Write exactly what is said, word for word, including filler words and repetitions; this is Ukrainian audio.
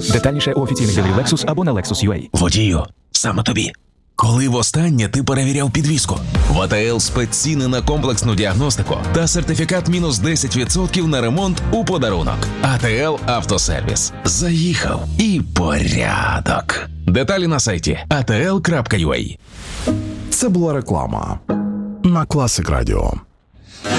Детальніше у офіційних дилерів Lexus або на Lexus точка ю а. Водію, саме тобі. Коли востаннє ти перевіряв підвіску? В АТЛ спецціни на комплексну діагностику та сертифікат мінус десять відсотків на ремонт у подарунок. АТЛ Автосервіс. Заїхав і порядок. Деталі на сайті ей ті ел крапка ю а. Це була реклама на Класик Радіо.